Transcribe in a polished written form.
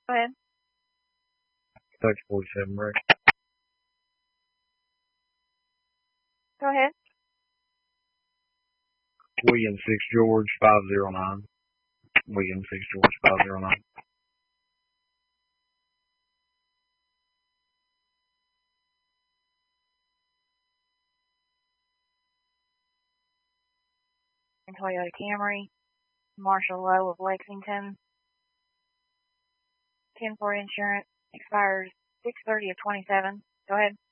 Go ahead. Touch 47 Rick. Go ahead. William 6 George 509. William 6 George 509. Toyota Camry, Marshall Lowe of Lexington. 10-4 insurance, expires 6/30 of 27. Go ahead.